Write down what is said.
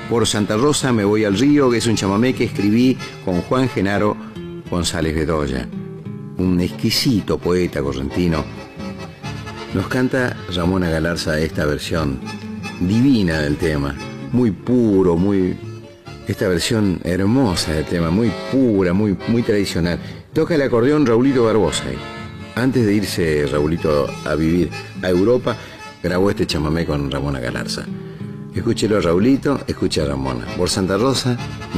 Por Santa Rosa me voy al río, que es un chamamé que escribí con Juan Genaro González Bedoya, un exquisito poeta correntino. Nos canta Ramona Galarza esta versión divina del tema, muy puro, esta versión hermosa del tema, muy pura, muy tradicional. Toca el acordeón Raulito Barbosa. Antes de irse Raulito a vivir a Europa, grabó este chamamé con Ramona Galarza. Escúchelo a Raulito, escucha a Ramona. Por Santa Rosa